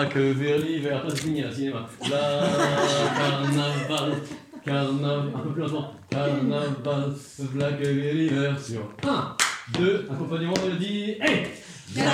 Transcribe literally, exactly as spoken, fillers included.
que vers l'hiver. Attends, c'est fini, là, cinéma. La carnaval, carnaval, un peu plus lentement. Carnaval, v'là que vers l'hiver sur un, deux, accompagnement, on le dit, hey!